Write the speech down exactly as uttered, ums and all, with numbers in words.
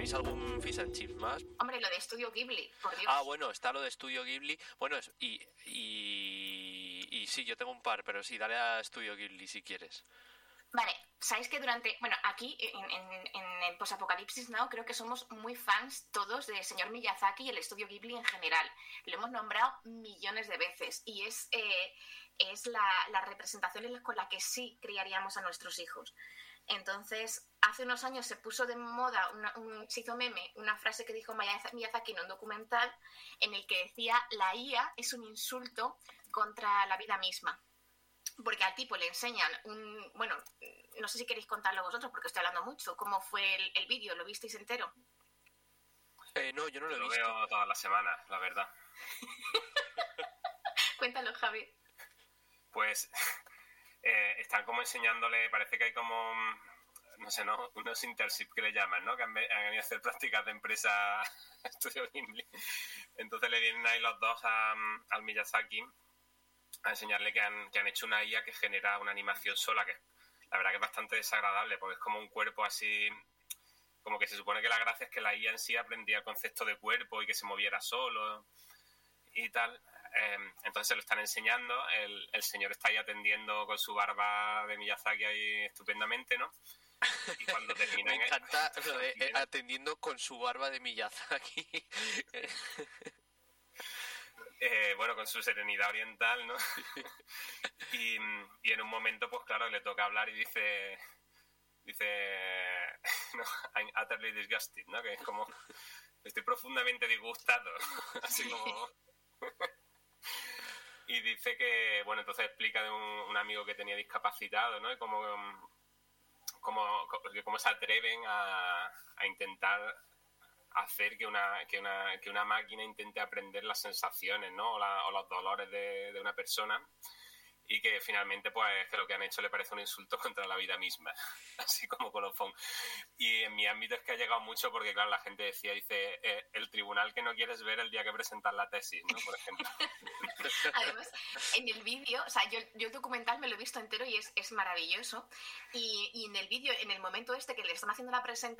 ¿tenéis algún fish and chips más? Hombre, lo de Estudio Ghibli, por Dios. Ah, bueno, está lo de Estudio Ghibli. Bueno, y, y, y sí, yo tengo un par, pero sí, dale a Estudio Ghibli si quieres. Vale, sabéis que durante... Bueno, aquí en, en, en el Posapocalipsis Now creo que somos muy fans todos del señor Miyazaki y el Estudio Ghibli en general. Lo hemos nombrado millones de veces y es, eh, es la, la representación con la que sí criaríamos a nuestros hijos. Entonces, hace unos años se puso de moda, una, un, se hizo meme, una frase que dijo Miyazaki en un documental en el que decía: la I A es un insulto contra la vida misma. Porque al tipo le enseñan un... Bueno, no sé si queréis contarlo vosotros porque estoy hablando mucho. ¿Cómo fue el, el vídeo? ¿Lo visteis entero? Eh, no, yo no lo he Lo visto. veo todas las semanas, la verdad. Cuéntalo, Javi. Pues eh, están como enseñándole, parece que hay como, no sé, ¿no? Unos internships que le llaman, ¿no? Que han, han venido a hacer prácticas de empresa Estudio Ghibli. Entonces le vienen ahí los dos a, al Miyazaki a enseñarle que han, que han hecho una I A que genera una animación sola, que la verdad que es bastante desagradable, porque es como un cuerpo así, como que se supone que la gracia es que la I A en sí aprendía el concepto de cuerpo y que se moviera solo y tal. Eh, entonces se lo están enseñando, el, el señor está ahí atendiendo con su barba de Miyazaki ahí estupendamente, ¿no? Y cuando termina... Me encanta lo de, eh, atendiendo con su barba de Miyazaki. Eh, bueno, con su serenidad oriental, ¿no? y, y en un momento, pues claro, le toca hablar y dice, dice, no, I'm utterly disgusted, ¿no? Que es como, estoy profundamente disgustado, así como... y dice que, bueno, entonces explica de un, un amigo que tenía discapacitado, ¿no? Y cómo, cómo, cómo se atreven a, a intentar hacer que una, que una que una máquina intente aprender las sensaciones, ¿no? O, la, o los dolores de, de una persona, y que finalmente pues que lo que han hecho le parece un insulto contra la vida misma, así como colofón. Y en mi ámbito es que ha llegado mucho porque claro, la gente decía, dice, eh, el tribunal que no quieres ver el día que presentas la tesis, ¿no? Por ejemplo. Además, en el vídeo, o sea, yo, yo el documental me lo he visto entero y es, es maravilloso, y, y en el vídeo, en el momento este que le están haciendo la presentación,